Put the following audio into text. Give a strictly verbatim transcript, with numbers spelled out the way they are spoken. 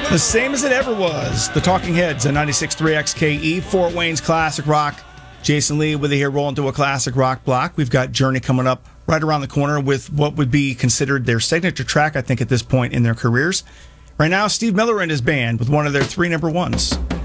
The same as it ever was. The Talking Heads on ninety-six point three X K E, Fort Wayne's Classic Rock. Jason Lee with you here, rolling to a classic rock block. We've got Journey coming up right around the corner with what would be considered their signature track, I think, at this point in their careers. Right now, Steve Miller and his band with one of their three number ones.